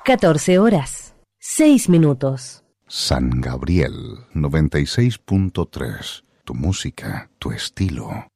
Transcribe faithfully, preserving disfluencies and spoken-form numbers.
catorce horas, seis minutos. San Gabriel noventa y seis punto tres. Tu música, tu estilo.